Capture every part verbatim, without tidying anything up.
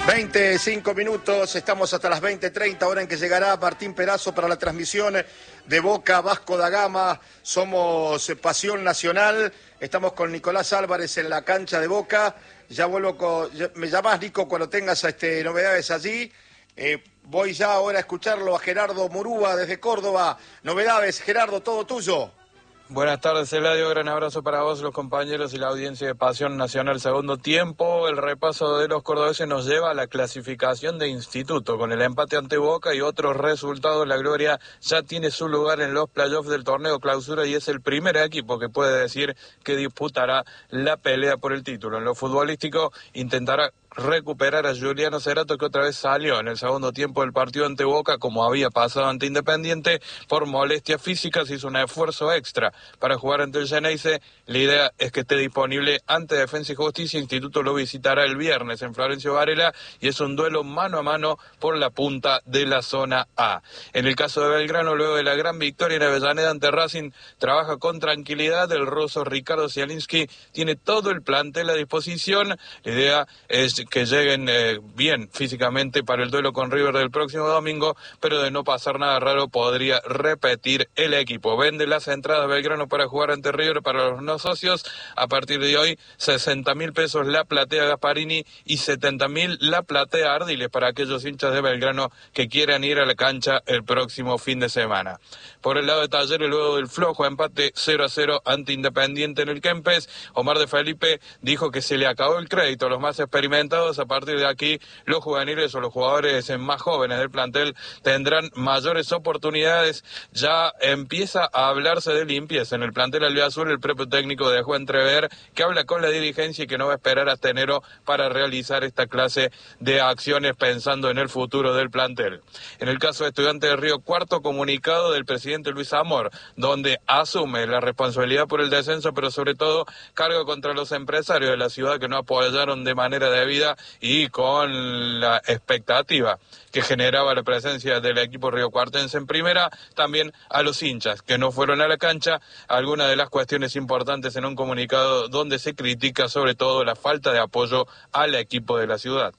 veinticinco minutos, estamos hasta las veinte treinta, hora en que llegará Martín Perazo para la transmisión de Boca Vasco da Gama. Somos Pasión Nacional, estamos con Nicolás Álvarez en la cancha de Boca. Ya vuelvo con, ya, me llamás, Nico, cuando tengas este, novedades allí. Eh, voy ya ahora a escucharlo a Gerardo Murúa desde Córdoba. Novedades, Gerardo, todo tuyo. Buenas tardes, Eladio, gran abrazo para vos, los compañeros y la audiencia de Pasión Nacional. Segundo tiempo, el repaso de los cordobeses nos lleva a la clasificación de instituto. Con el empate ante Boca y otros resultados, la Gloria ya tiene su lugar en los playoffs del torneo clausura y es el primer equipo que puede decir que disputará la pelea por el título. En lo futbolístico, intentará recuperar a Juliano Cerato, que otra vez salió en el segundo tiempo del partido ante Boca, como había pasado ante Independiente, por molestias físicas. Hizo un esfuerzo extra para jugar ante el Geneise. La idea es que esté disponible ante Defensa y Justicia. Instituto lo visitará el viernes en Florencio Varela y es un duelo mano a mano por la punta de la zona A. En el caso de Belgrano, luego de la gran victoria en Avellaneda ante Racing, trabaja con tranquilidad. El ruso Ricardo Zielinski tiene todo el plantel a disposición. La idea es que lleguen eh, bien físicamente para el duelo con River del próximo domingo, pero de no pasar nada raro podría repetir el equipo. Vende las entradas Belgrano para jugar ante River para los no socios. A partir de hoy, sesenta mil pesos la platea Gasparini y setenta mil la platea Ardiles para aquellos hinchas de Belgrano que quieran ir a la cancha el próximo fin de semana. Por el lado de Talleres, luego del flojo empate cero a cero ante Independiente en el Kempes, Omar de Felipe dijo que se le acabó el crédito a los más experimentados. A partir de aquí, los juveniles o los jugadores más jóvenes del plantel tendrán mayores oportunidades. Ya empieza a hablarse de limpieza en el plantel albiazul. El propio técnico dejó entrever que habla con la dirigencia y que no va a esperar hasta enero para realizar esta clase de acciones pensando en el futuro del plantel. En el caso de Estudiantes de Río Cuarto, comunicado del presidente Luis Amor, donde asume la responsabilidad por el descenso, pero sobre todo cargo contra los empresarios de la ciudad que no apoyaron de manera debida y con la expectativa que generaba la presencia del equipo riocuartense en primera, también a los hinchas que no fueron a la cancha. Algunas de las cuestiones importantes en un comunicado donde se critica sobre todo la falta de apoyo al equipo de la ciudad.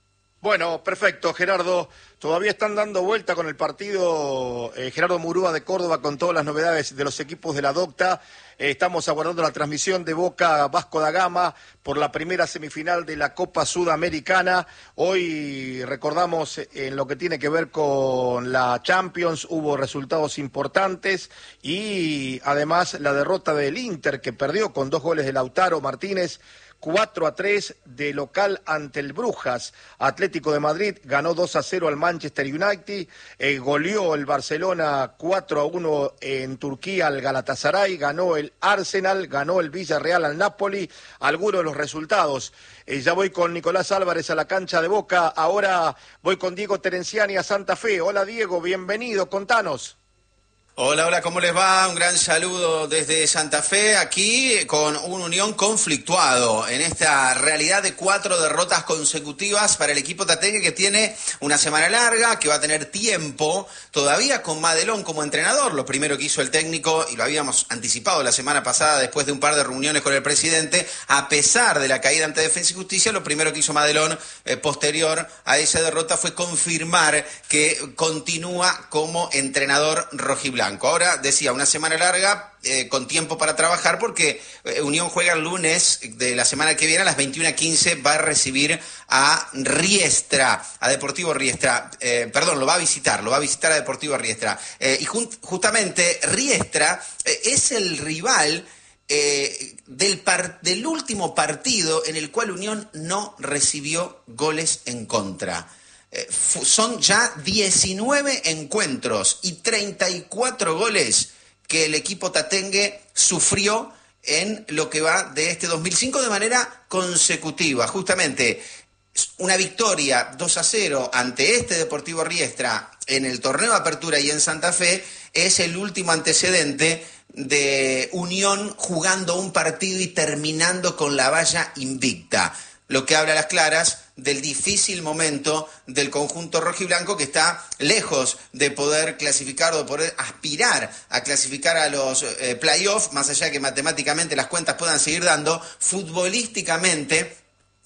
Bueno, perfecto, Gerardo. Todavía están dando vuelta con el partido eh, Gerardo Murúa de Córdoba con todas las novedades de los equipos de la Docta. Eh, estamos aguardando la transmisión de Boca Vasco da Gama por la primera semifinal de la Copa Sudamericana. Hoy recordamos en lo que tiene que ver con la Champions, hubo resultados importantes y además la derrota del Inter, que perdió con dos goles de Lautaro Martínez, cuatro a tres de local ante el Brujas. Atlético de Madrid ganó dos a cero al Manchester United, eh, goleó el Barcelona cuatro a uno en Turquía al Galatasaray, ganó el Arsenal, ganó el Villarreal al Napoli. Algunos de los resultados. Eh, ya voy con Nicolás Álvarez a la cancha de Boca, ahora voy con Diego Terenciani a Santa Fe. Hola Diego, bienvenido, contanos. Hola, hola, ¿cómo les va? Un gran saludo desde Santa Fe, aquí con un Unión conflictuado en esta realidad de cuatro derrotas consecutivas para el equipo tatengue, que tiene una semana larga, que va a tener tiempo todavía con Madelón como entrenador. Lo primero que hizo el técnico, y lo habíamos anticipado la semana pasada después de un par de reuniones con el presidente, a pesar de la caída ante Defensa y Justicia, lo primero que hizo Madelón eh, posterior a esa derrota fue confirmar que continúa como entrenador rojiblanco. Ahora, decía, una semana larga, eh, con tiempo para trabajar, porque eh, Unión juega el lunes de la semana que viene a las veintiuna quince, va a recibir a Riestra, a Deportivo Riestra, eh, perdón, lo va a visitar, lo va a visitar a Deportivo Riestra. Eh, y jun- justamente Riestra eh, es el rival eh, del, par- del último partido en el cual Unión no recibió goles en contra. Eh, son ya diecinueve encuentros y treinta y cuatro goles que el equipo tatengue sufrió en lo que va de este dos mil cinco de manera consecutiva. Justamente una victoria dos a cero ante este Deportivo Riestra en el torneo de Apertura y en Santa Fe es el último antecedente de Unión jugando un partido y terminando con la valla invicta, lo que habla a las claras del difícil momento del conjunto rojiblanco, que está lejos de poder clasificar o de poder aspirar a clasificar a los eh, playoffs, más allá de que matemáticamente las cuentas puedan seguir dando. Futbolísticamente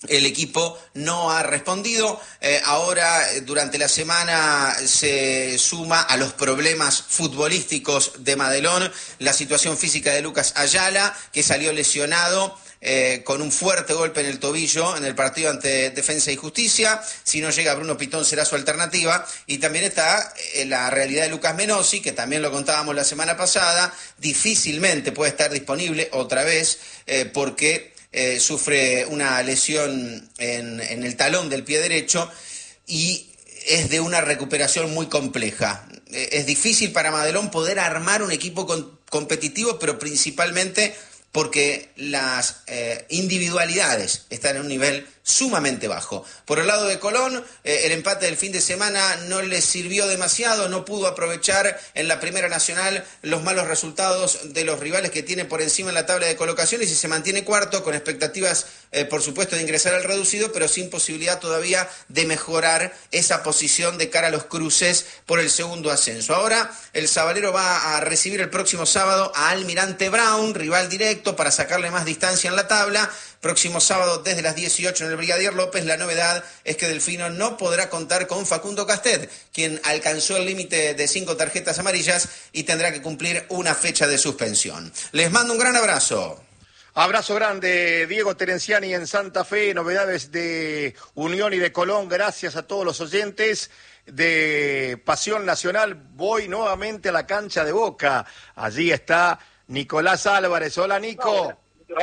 El equipo no ha respondido. Eh, ahora, durante la semana, se suma a los problemas futbolísticos de Madelón la situación física de Lucas Ayala, que salió lesionado eh, con un fuerte golpe en el tobillo en el partido ante Defensa y Justicia. Si no llega Bruno Pitón, será su alternativa. Y también está eh, la realidad de Lucas Menossi, que también lo contábamos la semana pasada. Difícilmente puede estar disponible otra vez eh, porque... Eh, sufre una lesión en, en el talón del pie derecho y es de una recuperación muy compleja. Eh, es difícil para Madelón poder armar un equipo con, competitivo, pero principalmente porque las eh, individualidades están en un nivel sumamente bajo. Por el lado de Colón, eh, el empate del fin de semana no le sirvió demasiado, no pudo aprovechar en la Primera Nacional los malos resultados de los rivales que tiene por encima en la tabla de colocaciones y se mantiene cuarto con expectativas, eh, por supuesto, de ingresar al reducido, pero sin posibilidad todavía de mejorar esa posición de cara a los cruces por el segundo ascenso. Ahora el Sabalero va a recibir el próximo sábado a Almirante Brown, rival directo, para sacarle más distancia en la tabla. Próximo sábado desde las dieciocho en el Brigadier López. La novedad es que Delfino no podrá contar con Facundo Castet, quien alcanzó el límite de cinco tarjetas amarillas y tendrá que cumplir una fecha de suspensión. Les mando un gran abrazo. Abrazo grande, Diego Terenciani en Santa Fe, novedades de Unión y de Colón, gracias a todos los oyentes de Pasión Nacional. Voy nuevamente a la cancha de Boca, allí está Nicolás Álvarez. Hola, Nico.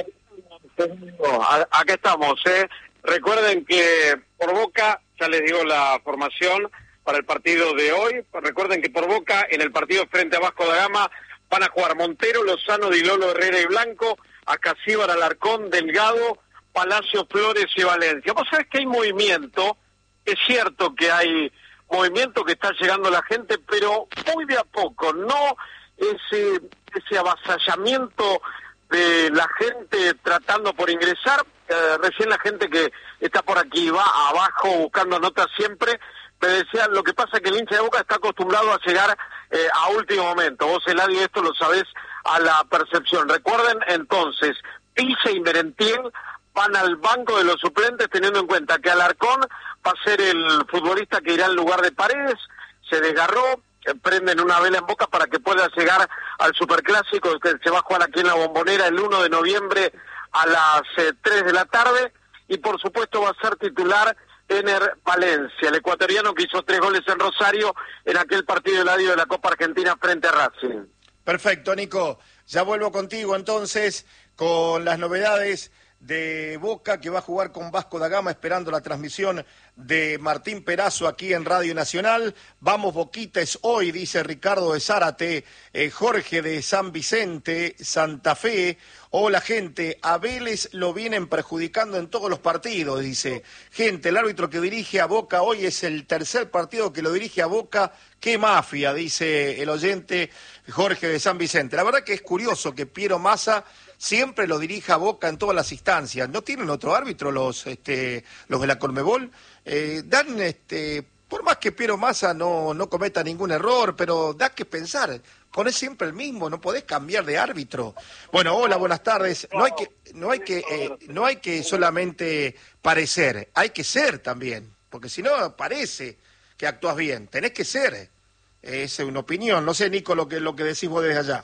Acá estamos, ¿eh? Recuerden que por Boca, ya les digo la formación para el partido de hoy. Recuerden que por Boca, en el partido frente a Vasco da Gama, van a jugar Montero, Lozano, Di Lolo, Herrera y Blanco, Acasíbar, Alarcón, Delgado, Palacio, Flores y Valencia. Vos sabés que hay movimiento, es cierto que hay movimiento, que está llegando la gente, pero muy de a poco, no ese, ese avasallamiento de la gente tratando por ingresar. Eh, recién la gente que está por aquí va abajo buscando notas siempre, me decía, lo que pasa es que el hincha de Boca está acostumbrado a llegar eh, a último momento. Vos, Eladio, esto lo sabés a la percepción. Recuerden entonces, Pilce y Merentiel van al banco de los suplentes, teniendo en cuenta que Alarcón va a ser el futbolista que irá en lugar de Paredes. Se desgarró, prenden una vela en Boca para que pueda llegar al Superclásico, que se va a jugar aquí en la Bombonera el uno de noviembre a las eh, tres de la tarde, y por supuesto va a ser titular Ener Valencia, el ecuatoriano que hizo tres goles en Rosario en aquel partido Eladio de la Copa Argentina frente a Racing. Perfecto, Nico, ya vuelvo contigo entonces con las novedades de Boca, que va a jugar con Vasco da Gama, esperando la transmisión de Martín Perazo aquí en Radio Nacional. Vamos, Boquita, es hoy, dice Ricardo de Zárate, eh, Jorge de San Vicente, Santa Fe. Hola, gente, a Vélez lo vienen perjudicando en todos los partidos, dice. Gente, el árbitro que dirige a Boca hoy es el tercer partido que lo dirige a Boca. ¡Qué mafia!, dice el oyente Jorge de San Vicente. La verdad que es curioso que Piero Massa siempre lo dirija a Boca en todas las instancias. ¿No tienen otro árbitro los este, los de la Conmebol? Eh, dan, este, por más que Piero Massa no, no cometa ningún error, pero da que pensar. Ponés siempre el mismo, no podés cambiar de árbitro. Bueno, hola, buenas tardes. No hay que, no hay que, eh, no hay que solamente parecer, hay que ser también, porque si no parece que actúas bien, tenés que ser. Es una opinión. No sé, Nico, lo que lo que decís vos desde allá.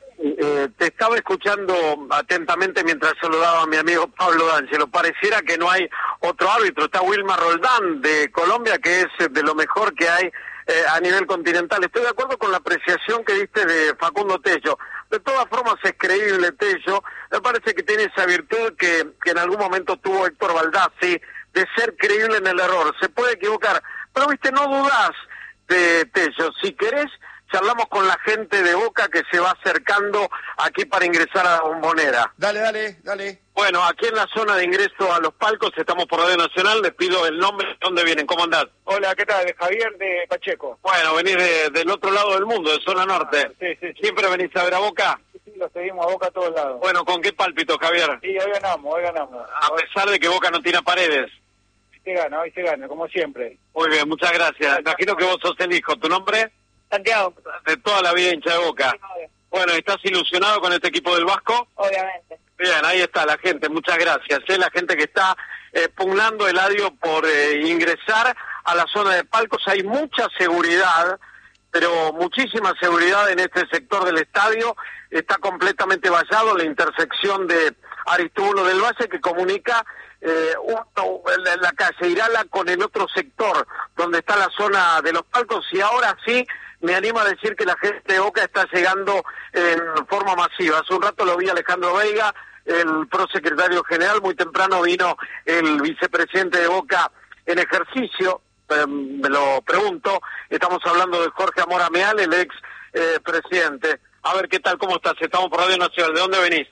Eh, te estaba escuchando atentamente mientras saludaba a mi amigo Pablo D'Angelo. Pareciera que no hay otro árbitro. Está Wilmar Roldán de Colombia, que es de lo mejor que hay eh, a nivel continental. Estoy de acuerdo con la apreciación que diste de Facundo Tello. De todas formas es creíble Tello. Me parece que tiene esa virtud que, que en algún momento tuvo Héctor Baldassi, de ser creíble en el error. Se puede equivocar, pero viste, no dudás de Tello. Si querés, charlamos con la gente de Boca que se va acercando aquí para ingresar a la Bombonera. Dale, dale, dale. Bueno, aquí en la zona de ingreso a los palcos, estamos por Radio Nacional, les pido el nombre, ¿dónde vienen? ¿Cómo andás? Hola, ¿qué tal? Javier de Pacheco. Bueno, venís de, del otro lado del mundo, de zona norte. Ah, sí, sí, sí. ¿Siempre venís a ver a Boca? Sí, sí, lo seguimos a Boca a todos lados. Bueno, ¿con qué pálpito, Javier? Sí, hoy ganamos, hoy ganamos. A pesar de que Boca no tiene paredes. Hoy se gana, hoy se gana, como siempre. Muy bien, muchas gracias. Imagino que vos sos el hijo. ¿Tu nombre? Santiago. De toda la vida hincha de Boca. Bueno, ¿estás ilusionado con este equipo del Vasco? Obviamente. Bien, ahí está la gente, muchas gracias. Es la gente que está eh, pugnando, Eladio, por eh, ingresar a la zona de palcos. Hay mucha seguridad, pero muchísima seguridad en este sector del estadio. Está completamente vallado la intersección de Aristóbulo del Valle, que comunica eh, uno, la, la calle Irala con el otro sector, donde está la zona de los palcos, y ahora sí me animo a decir que la gente de Boca está llegando en forma masiva. Hace un rato lo vi a Alejandro Veiga, el prosecretario general, muy temprano vino el vicepresidente de Boca en ejercicio, eh, me lo pregunto, estamos hablando de Jorge Amor Ameal, el ex eh, presidente. A ver, ¿qué tal? ¿Cómo estás? Estamos por Radio Nacional. ¿De dónde venís?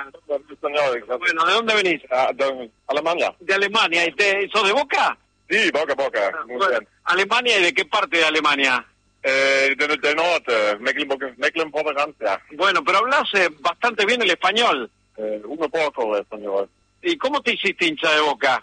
Bueno, ¿de dónde venís? Ah, de Alemania. De Alemania. ¿Y te, sos de Boca? Sí, Boca, Boca. Ah, Muy bueno. bien. ¿Alemania y de qué parte de Alemania? Eh, del, del norte, Mecklenburg, Mecklenburg-Vorpommern. Bueno, pero hablas eh, bastante bien el español. Eh, un poco de español. ¿Y cómo te hiciste hincha de Boca?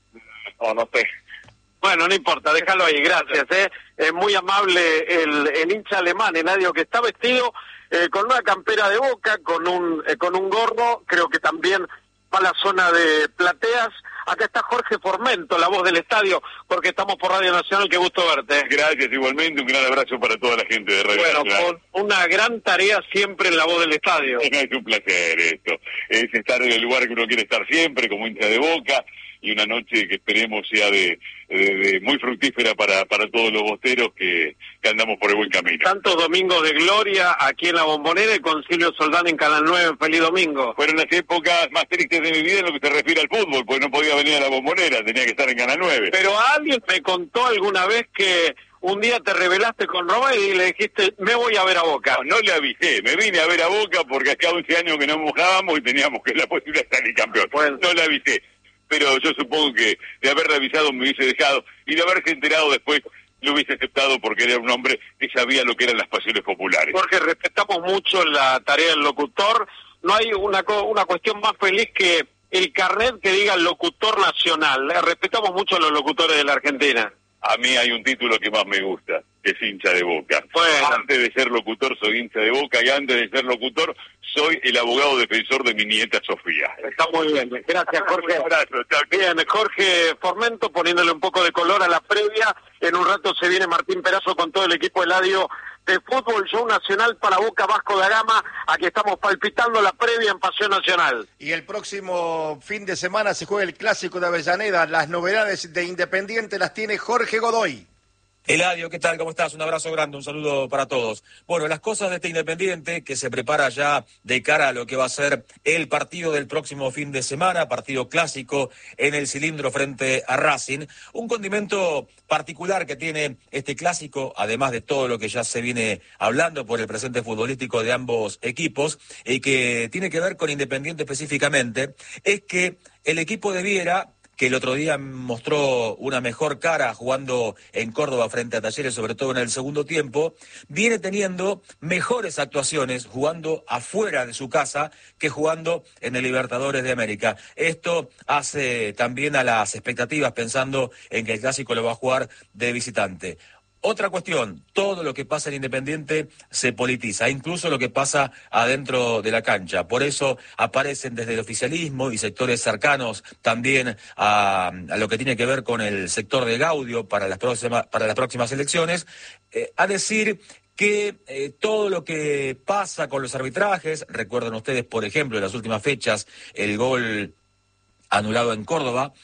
No, no sé. Bueno, no importa, déjalo ahí, gracias. ¿eh? Es muy amable el, el hincha alemán, Eladio, que está vestido eh, con una campera de Boca, con un eh, con un gorro, creo que también va a la zona de plateas. Acá está Jorge Formento, la voz del estadio, porque estamos por Radio Nacional, qué gusto verte. Gracias, igualmente, un gran abrazo para toda la gente de Radio Bueno, Nacional. con una gran tarea siempre en la voz del estadio. Es un placer esto, es estar en el lugar que uno quiere estar siempre, como hincha de Boca, y una noche que esperemos sea de, de, de muy fructífera para, para todos los bosteros que, que andamos por el buen camino. Tantos domingos de gloria aquí en la Bombonera y con Silvio Soldán en Canal nueve, feliz domingo. Fueron las épocas más tristes de mi vida en lo que se refiere al fútbol, porque no podía venir a la Bombonera, tenía que estar en Canal nueve. Pero alguien me contó alguna vez que un día te rebelaste con Roma y le dijiste, me voy a ver a Boca. No, no le avisé, me vine a ver a Boca porque hacía once años que no mojábamos y teníamos que la posibilidad de salir campeón. Bueno. No le avisé, pero yo supongo que de haberle avisado me hubiese dejado y de haberse enterado después lo hubiese aceptado porque era un hombre que sabía lo que eran las pasiones populares. Jorge, respetamos mucho la tarea del locutor. No hay una, co- una cuestión más feliz que el carnet que diga locutor nacional. Le respetamos mucho a los locutores de la Argentina. A mí hay un título que más me gusta, que es hincha de Boca. Bueno. Antes de ser locutor soy hincha de Boca y antes de ser locutor soy el abogado defensor de mi nieta Sofía. Está muy bien. Gracias, Jorge. Un abrazo, chao. Bien, Jorge Formento poniéndole un poco de color a la previa. En un rato se viene Martín Perazo con todo el equipo Eladio de fútbol, show nacional para Boca Vasco da Gama. Aquí estamos palpitando la previa en Pasión Nacional. Y el próximo fin de semana se juega el Clásico de Avellaneda. Las novedades de Independiente las tiene Jorge Godoy. Eladio, ¿qué tal? ¿Cómo estás? Un abrazo grande, un saludo para todos. Bueno, las cosas de este Independiente que se prepara ya de cara a lo que va a ser el partido del próximo fin de semana, partido clásico en el cilindro frente a Racing. Un condimento particular que tiene este clásico, además de todo lo que ya se viene hablando por el presente futbolístico de ambos equipos, y que tiene que ver con Independiente específicamente, es que el equipo de Viera, que el otro día mostró una mejor cara jugando en Córdoba frente a Talleres, sobre todo en el segundo tiempo, viene teniendo mejores actuaciones jugando afuera de su casa que jugando en el Libertadores de América. Esto hace también a las expectativas pensando en que el Clásico lo va a jugar de visitante. Otra cuestión, todo lo que pasa en Independiente se politiza, incluso lo que pasa adentro de la cancha. Por eso aparecen desde el oficialismo y sectores cercanos también a, a lo que tiene que ver con el sector de Gaudio para las próximas, para las próximas elecciones, eh, a decir que eh, todo lo que pasa con los arbitrajes, recuerden ustedes, por ejemplo, en las últimas fechas, el gol anulado en Córdoba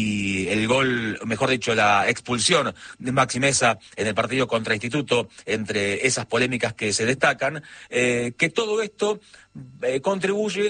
y el gol, mejor dicho, la expulsión de Maxi Meza en el partido contra Instituto, entre esas polémicas que se destacan, eh, que todo esto eh, contribuye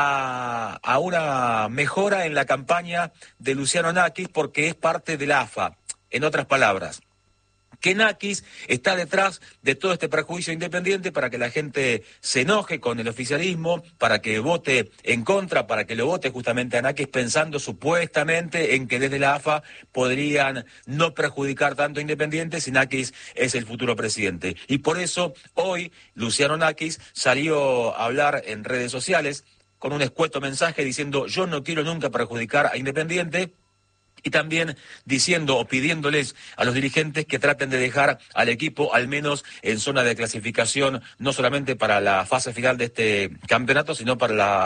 a, a una mejora en la campaña de Luciano Nakis porque es parte de la A F A. En otras palabras, que Nakis está detrás de todo este perjuicio Independiente para que la gente se enoje con el oficialismo, para que vote en contra, para que lo vote justamente a Nakis pensando supuestamente en que desde la A F A podrían no perjudicar tanto a Independiente si Nakis es el futuro presidente. Y por eso hoy Luciano Nakis salió a hablar en redes sociales con un escueto mensaje diciendo: yo no quiero nunca perjudicar a Independiente. Y también diciendo o pidiéndoles a los dirigentes que traten de dejar al equipo al menos en zona de clasificación, no solamente para la fase final de este campeonato, sino para la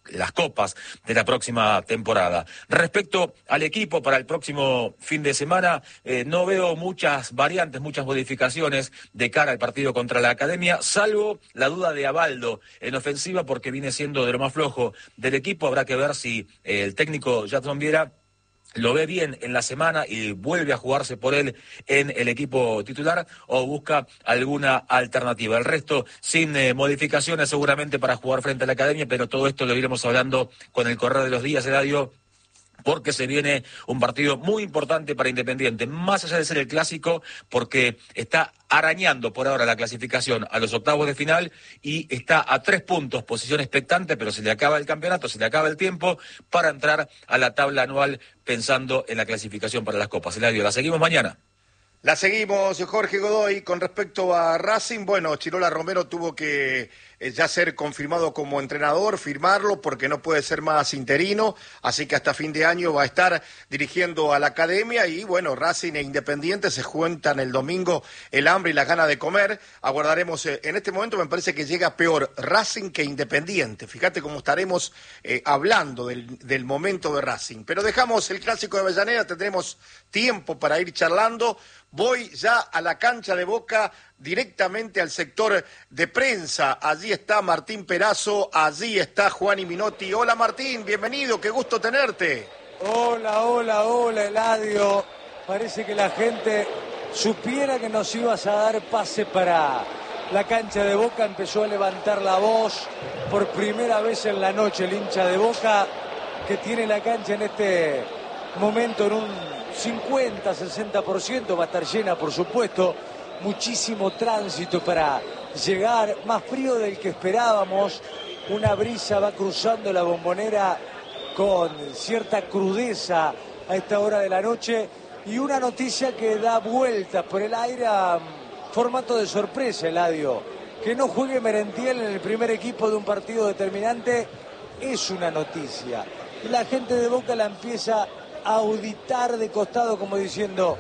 las copas de la próxima temporada. Respecto al equipo para el próximo fin de semana, eh, no veo muchas variantes, muchas modificaciones de cara al partido contra la Academia, salvo la duda de Abaldo en ofensiva, porque viene siendo de lo más flojo del equipo. Habrá que ver si eh, el técnico Jadson Viera lo ve bien en la semana y vuelve a jugarse por él en el equipo titular o busca alguna alternativa. El resto sin eh, modificaciones seguramente para jugar frente a la Academia, pero todo esto lo iremos hablando con el correr de los días, Eladio, porque se viene un partido muy importante para Independiente, más allá de ser el clásico, porque está arañando por ahora la clasificación a los octavos de final y está a tres puntos, posición expectante, pero se le acaba el campeonato, se le acaba el tiempo para entrar a la tabla anual pensando en la clasificación para las copas. Eladio, la seguimos mañana. La seguimos, Jorge Godoy. Con respecto a Racing, bueno, Chirola Romero tuvo que eh, ya ser confirmado como entrenador, firmarlo, porque no puede ser más interino, así que hasta fin de año va a estar dirigiendo a la Academia y, bueno, Racing e Independiente se juntan el domingo el hambre y las ganas de comer. Aguardaremos, eh, en este momento me parece que llega peor Racing que Independiente. Fíjate cómo estaremos eh, hablando del, del momento de Racing. Pero dejamos el clásico de Avellaneda, tendremos tiempo para ir charlando. Voy ya a la cancha de Boca, directamente al sector de prensa. Allí está Martín Perazo, allí está Juan Minotti. Hola Martín, bienvenido, qué gusto tenerte. Hola, hola, hola Eladio. Parece que la gente supiera que nos ibas a dar pase para la cancha de Boca. Empezó a levantar la voz por primera vez en la noche el hincha de Boca, que tiene la cancha en este momento en un cincuenta, sesenta por ciento, va a estar llena por supuesto, muchísimo tránsito para llegar, más frío del que esperábamos, una brisa va cruzando la Bombonera con cierta crudeza a esta hora de la noche y una noticia que da vueltas por el aire a formato de sorpresa, Eladio, que no juegue Merentiel en el primer equipo de un partido determinante es una noticia y la gente de Boca la empieza auditar de costado como diciendo,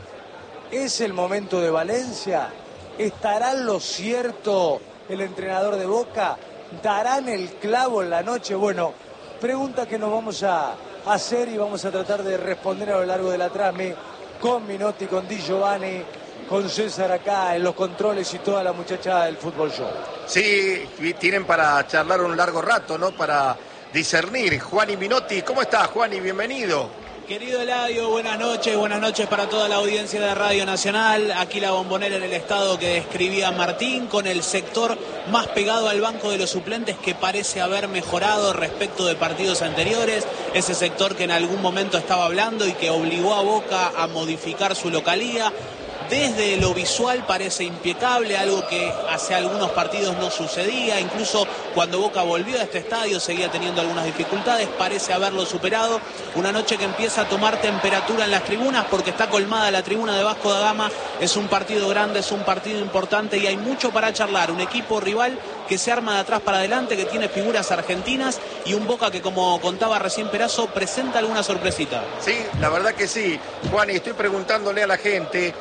¿es el momento de Valencia? ¿Estará en lo cierto el entrenador de Boca? ¿Darán el clavo en la noche? Bueno, pregunta que nos vamos a hacer y vamos a tratar de responder a lo largo de la trame con Minotti, con Di Giovanni, con César acá en los controles y toda la muchachada del Fútbol Show. Sí, tienen para charlar un largo rato, ¿no? Para discernir. Juan Minotti, ¿cómo estás, Juan? Y bienvenido. Querido Eladio, buenas noches, buenas noches para toda la audiencia de Radio Nacional. Aquí la Bombonera en el estado que describía Martín, con el sector más pegado al banco de los suplentes que parece haber mejorado respecto de partidos anteriores. Ese sector que en algún momento estaba hablando y que obligó a Boca a modificar su localía. Desde lo visual parece impecable, algo que hace algunos partidos no sucedía, incluso cuando Boca volvió a este estadio seguía teniendo algunas dificultades, parece haberlo superado. Una noche que empieza a tomar temperatura en las tribunas porque está colmada la tribuna de Vasco da Gama, es un partido grande, es un partido importante y hay mucho para charlar. Un equipo rival que se arma de atrás para adelante, que tiene figuras argentinas y un Boca que, como contaba recién Perazo, presenta alguna sorpresita. Sí, la verdad que sí, Juan, y estoy preguntándole a la gente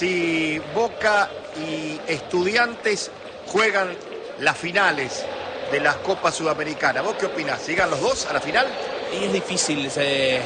si Boca y Estudiantes juegan las finales de las Copas Sudamericanas. ¿Vos qué opinás? ¿Llegan los dos a la final? Y es difícil, eh,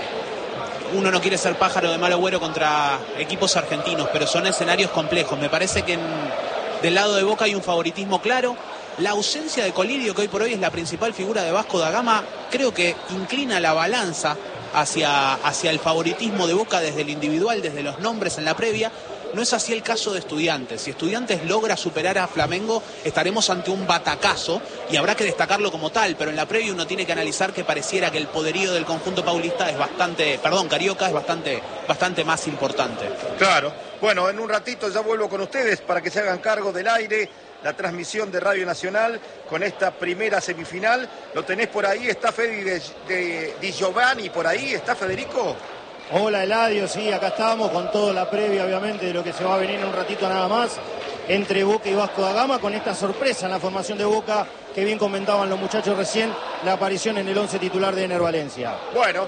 uno no quiere ser pájaro de mal agüero contra equipos argentinos, pero son escenarios complejos. Me parece que en, del lado de Boca hay un favoritismo claro. La ausencia de Colidio, que hoy por hoy es la principal figura de Vasco da Gama, creo que inclina la balanza hacia, hacia el favoritismo de Boca desde el individual, desde los nombres en la previa. No es así el caso de Estudiantes. Si Estudiantes logra superar a Flamengo, estaremos ante un batacazo y habrá que destacarlo como tal, pero en la previa uno tiene que analizar que pareciera que el poderío del conjunto paulista es bastante, perdón, carioca es bastante, bastante más importante. Claro. Bueno, en un ratito ya vuelvo con ustedes para que se hagan cargo del aire, la transmisión de Radio Nacional con esta primera semifinal. ¿Lo tenés por ahí? ¿Está Fede de, de, Di Giovanni por ahí? ¿Está Federico? Hola Eladio, sí, acá estamos con toda la previa obviamente de lo que se va a venir en un ratito nada más entre Boca y Vasco da Gama, con esta sorpresa en la formación de Boca que bien comentaban los muchachos recién, la aparición en el once titular de Ener Valencia. Bueno,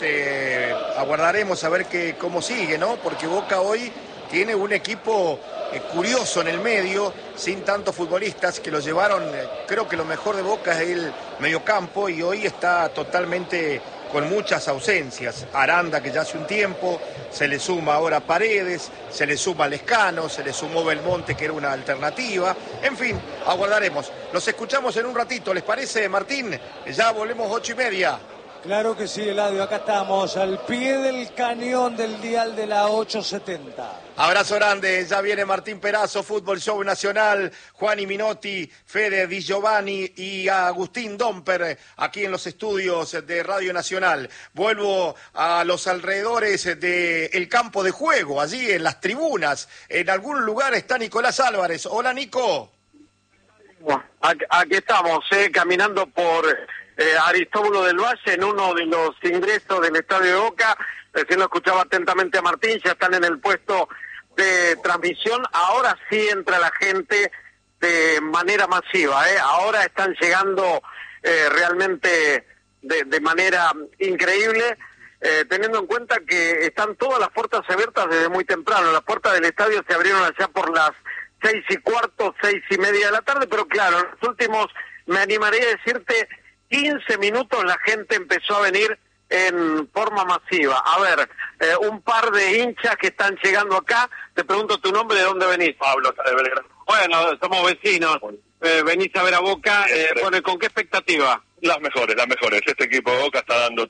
este, aguardaremos a ver que, cómo sigue, ¿no? Porque Boca hoy tiene un equipo eh, curioso en el medio, sin tantos futbolistas que lo llevaron. Eh, creo que lo mejor de Boca es el mediocampo y hoy está totalmente con muchas ausencias. Aranda, que ya hace un tiempo, se le suma ahora Paredes, se le suma Lescano, se le sumó Belmonte, que era una alternativa. En fin, aguardaremos. Los escuchamos en un ratito, ¿les parece, Martín? Ya volvemos ocho y media. Claro que sí, Eladio, acá estamos, al pie del cañón del dial de la ochocientos setenta. Abrazo grande, ya viene Martín Perazo, Fútbol Show Nacional, Juani Minotti, Fede Di Giovanni y Agustín Domper, aquí en los estudios de Radio Nacional. Vuelvo a los alrededores del campo de juego, allí en las tribunas. En algún lugar está Nicolás Álvarez. Hola, Nico. Aquí estamos, eh, caminando por eh, Aristóbulo del Valle, en uno de los ingresos del Estadio de Boca. Recién lo escuchaba atentamente a Martín, ya están en el puesto de transmisión. Ahora sí entra la gente de manera masiva, ¿eh? Ahora están llegando eh, realmente de, de manera increíble, eh, teniendo en cuenta que están todas las puertas abiertas desde muy temprano. Las puertas del estadio se abrieron allá por las seis y cuarto, seis y media de la tarde, pero claro, en los últimos, me animaría a decirte, quince minutos la gente empezó a venir en forma masiva. A ver, eh, un par de hinchas que están llegando acá. Te pregunto tu nombre, ¿de dónde venís? Pablo, de Belgrano. Bueno, somos vecinos. Eh, venís a ver a Boca. Eh, bueno, ¿con qué expectativa? Las mejores, las mejores. Este equipo de Boca está dando